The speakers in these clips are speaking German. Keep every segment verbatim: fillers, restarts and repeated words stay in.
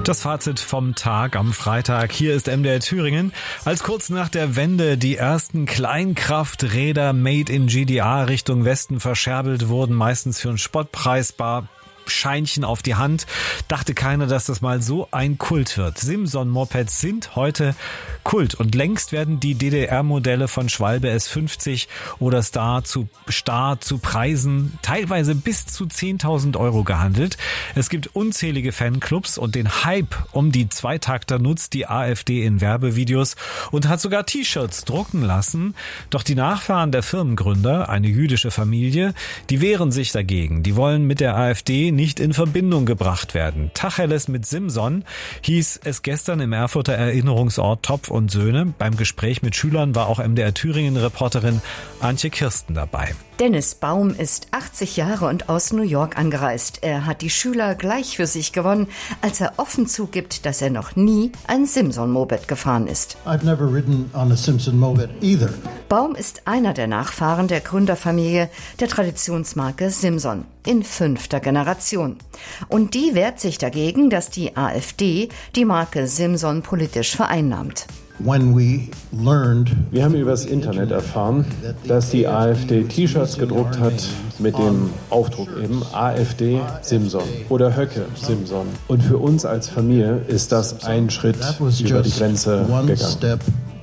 Das Fazit vom Tag am Freitag. Hier ist M D R Thüringen. Als kurz nach der Wende die ersten Kleinkrafträder made in G D R Richtung Westen verscherbelt wurden, meistens für einen Spottpreis, bar Scheinchen auf die Hand, dachte keiner, dass das mal so ein Kult wird. Simson-Mopeds sind heute Kult und längst werden die D D R-Modelle von Schwalbe S fünfzig oder Star zu, Star zu Preisen teilweise bis zu zehntausend Euro gehandelt. Es gibt unzählige Fanclubs und den Hype um die Zweitakter nutzt die AfD in Werbevideos und hat sogar T-Shirts drucken lassen. Doch die Nachfahren der Firmengründer, eine jüdische Familie, die wehren sich dagegen. Die wollen mit der AfD nicht in Verbindung gebracht werden. Tacheles mit Simson hieß es gestern im Erfurter Erinnerungsort Topf und Söhne. Beim Gespräch mit Schülern war auch M D R Thüringen-Reporterin Antje Kirsten dabei. Dennis Baum ist achtzig Jahre und aus New York angereist. Er hat die Schüler gleich für sich gewonnen, als er offen zugibt, dass er noch nie ein Simson-Moped gefahren ist. I've never ridden on a Simson-Moped either. Baum ist einer der Nachfahren der Gründerfamilie der Traditionsmarke Simson in fünfter Generation. Und die wehrt sich dagegen, dass die AfD die Marke Simson politisch vereinnahmt. When we learned, wir haben übers Internet erfahren, dass die AfD T-Shirts gedruckt hat mit dem Aufdruck eben AfD Simson oder Höcke Simson. Und für uns als Familie ist das ein Schritt über die Grenze gegangen.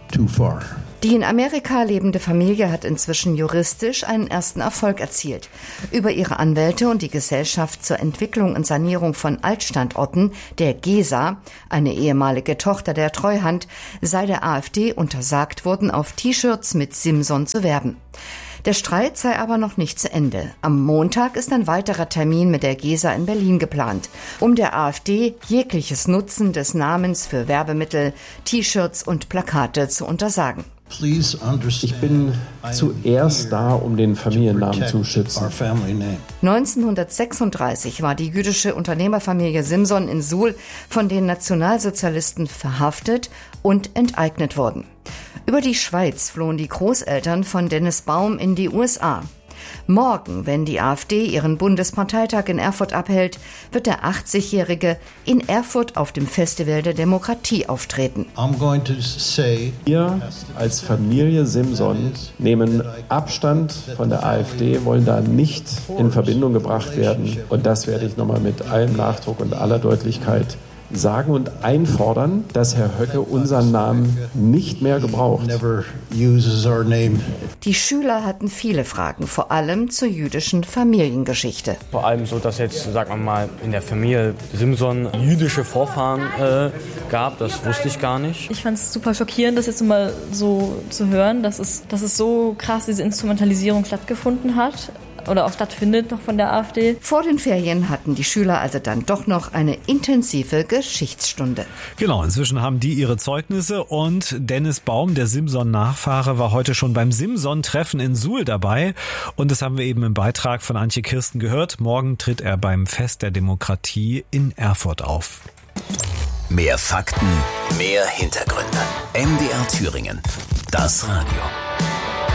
Die in Amerika lebende Familie hat inzwischen juristisch einen ersten Erfolg erzielt. Über ihre Anwälte und die Gesellschaft zur Entwicklung und Sanierung von Altstandorten, der GESA, eine ehemalige Tochter der Treuhand, sei der AfD untersagt worden, auf T-Shirts mit Simson zu werben. Der Streit sei aber noch nicht zu Ende. Am Montag ist ein weiterer Termin mit der GESA in Berlin geplant, um der AfD jegliches Nutzen des Namens für Werbemittel, T-Shirts und Plakate zu untersagen. Ich bin zuerst da, um den Familiennamen zu schützen. neunzehnhundertsechsunddreißig war die jüdische Unternehmerfamilie Simson in Suhl von den Nationalsozialisten verhaftet und enteignet worden. Über die Schweiz flohen die Großeltern von Dennis Baum in die U S A. Morgen, wenn die AfD ihren Bundesparteitag in Erfurt abhält, wird der achtzigjährige in Erfurt auf dem Festival der Demokratie auftreten. Wir als Familie Simson nehmen Abstand von der AfD, wollen da nicht in Verbindung gebracht werden. Und das werde ich nochmal mit allem Nachdruck und aller Deutlichkeit sagen und einfordern, dass Herr Höcke unseren Namen nicht mehr gebraucht. Die Schüler hatten viele Fragen, vor allem zur jüdischen Familiengeschichte. Vor allem so, dass jetzt, sagen wir mal, in der Familie Simson jüdische Vorfahren äh, gab, das wusste ich gar nicht. Ich fand es super schockierend, das jetzt mal so zu hören, dass es, dass es so krass diese Instrumentalisierung stattgefunden hat. Oder auch stattfindet noch von der AfD. Vor den Ferien hatten die Schüler also dann doch noch eine intensive Geschichtsstunde. Genau, inzwischen haben die ihre Zeugnisse und Dennis Baum, der Simson-Nachfahre, war heute schon beim Simson-Treffen in Suhl dabei. Und das haben wir eben im Beitrag von Antje Kirsten gehört. Morgen tritt er beim Fest der Demokratie in Erfurt auf. Mehr Fakten, mehr Hintergründe. M D R Thüringen, das Radio.